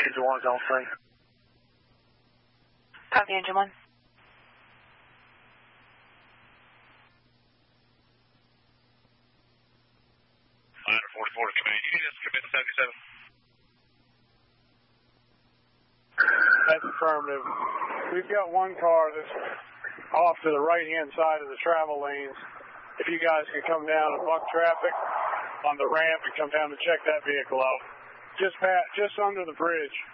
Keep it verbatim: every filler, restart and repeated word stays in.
Engine one's on scene. Copy, Engine one. Ladder forty-four to command. You need us to commit to seventy-seven. That's affirmative. We've got one car that's off to the right-hand side of the travel lanes. If you guys can come down and buck traffic on the ramp and come down and check that vehicle out. Just pat, just under the bridge.